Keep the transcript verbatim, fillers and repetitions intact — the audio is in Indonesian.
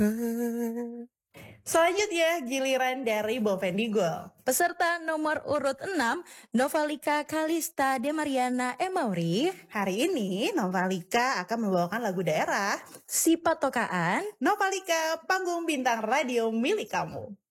Selanjutnya giliran dari Bovendigul. Peserta nomor urut enam, Novalika Kalista Demariana Emauri. Hari ini Novalika akan membawakan lagu daerah Si Patokaan. Novalika, panggung bintang radio milik kamu.